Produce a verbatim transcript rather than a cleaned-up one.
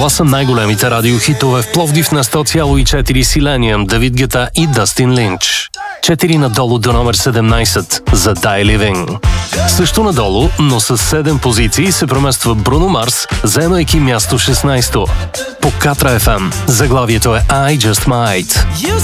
Това са най-големите радиохитове в Пловдив на сто цяло и четири Силениум, Давид Гета и Дъстин Линч. четири надолу до номер седемнайсет за Die Living. Също надолу, но с седем позиции се премества Бруно Марс, заемайки място шестнайсето. По Катра Еф Ем заглавието е I Just Might.